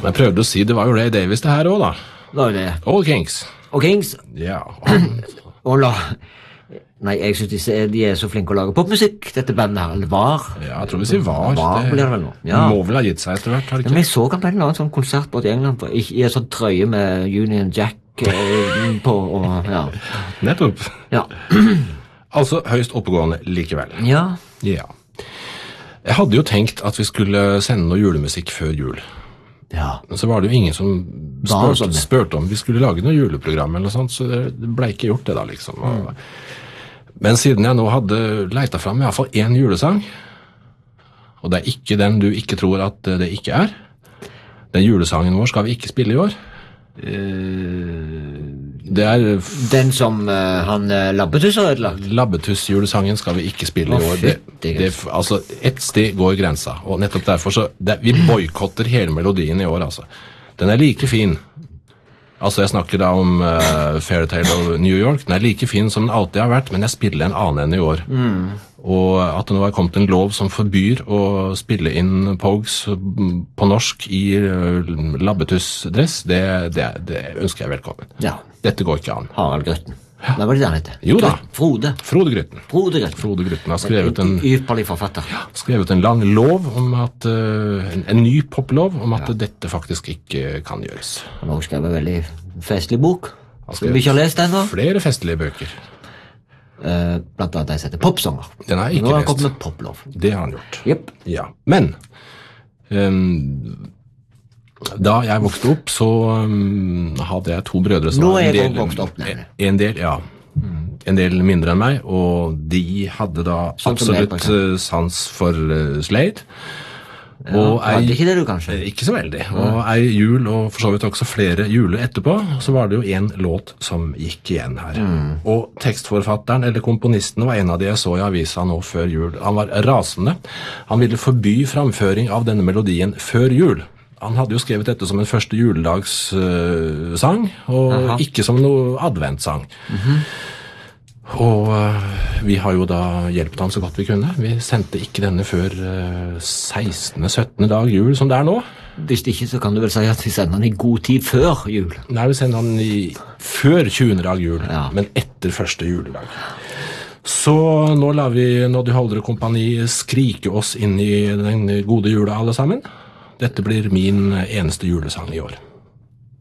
Som jeg prøvde å si, det var jo Ray Davies det her også da. Hva er det? All Kings. Og Kings? Ja. Nei, jeg synes de er så flinke å lage popmusikk, dette bandet her, eller var. Ja, jeg tror vi sier var. Var blir det vel nå. Ja. Må vel ha gitt seg etter hvert, har det ikke? Men jeg så han på en eller annen sånn konsert på i England, i en sånn trøye med Union Jack på, og ja. Nettopp. Ja. Altså høyst oppegående likevel. Ja. Ja. Jeg hadde jo tenkt at vi skulle sende noe julemusikk før jul. Ja. Men så var det jo ingen som spurte om vi skulle lage noe juleprogram eller noe sånt, så det ble ikke gjort det da, liksom. Men siden jeg nå hadde leita fram i hvert fall en julesang, og det er ikke den du ikke tror at det ikke er, den julesangen vår skal vi ikke spille i år. Det er den som han Labbetuss har ødelagt. Labbetuss-julesangen skal vi ikke spille i år. Altså, et sted går grensa, og nettopp derfor så vi boykotter hele melodien i år, altså. Den er like fin. Altså, jeg snakker da om Fairytale of New York. Den er like fin som den alltid har vært, men jeg spiller en annen enn i år. Og at det nå har kommet en lov som forbyr å spille inn Pogues på norsk i Labbetuss-dress, det ønsker jeg velkommen. Ja. Dette går ikke an. Harald Grytten. Hva var det der hette? Jo da. Frode. Frode Grytten. Frode Grytten. Frode Grytten har skrevet ypperlig forfatter. Ja, skrevet en lang lov om at, en ny poplov om at dette faktisk ikke kan gjøres. Han har også skrevet en veldig festlig bok. Skal vi ikke ha lest den da? Flere festlige bøker. Blant annet jeg setter popsanger. Den har jeg ikke lest. Nå har han kommet med poplov. Det har han gjort. Jep. Ja, men da jeg vokste opp så hadde jeg to brødre som nå er jeg vokst opp nemlig. En del mindre enn meg, og de hadde da absolutt sans for Slade. Hadde ikke det du kanskje? Ikke så veldig. Og ei jul, og for så vidt også flere juler etterpå, så var det jo en låt som gikk igjen her. Og tekstforfatteren, eller komponisten, var en av de jeg så i avisa nå før jul. Han var rasende. Han ville forby framføring av denne melodien før jul. Han hadde jo skrevet dette som en første juledagssang, og ikke som noe adventsang. Og vi har jo da hjulpet han så godt vi kunne. Vi sendte ikke denne før 16.-17. dag jul, som det er nå. Hvis ikke, så kan du vel si at vi sender den i god tid før jul. Nei, vi sender den før 20. dag jul, men etter første juledag. Så nå lar vi Noddy Holder og kompani skrike oss inn i den gode jula alle sammen. Dette blir min eneste julesang i år.